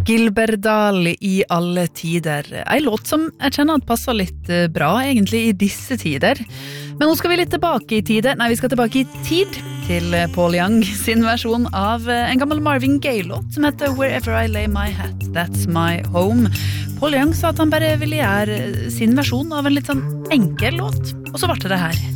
Gilberdal I alle tider. En låt som jeg kjenner at passer litt bra egentlig I disse tider. Men nå skal vi litt tilbake I tider. Nei, vi skal tilbake I tid til Paul Young sin versjon av en gammel Marvin Gaye-låt som heter Wherever I Lay My Hat, That's My Home. Paul Young sa at han bare ville gjøre sin versjon av en litt sånn enkel låt, og så ble det her.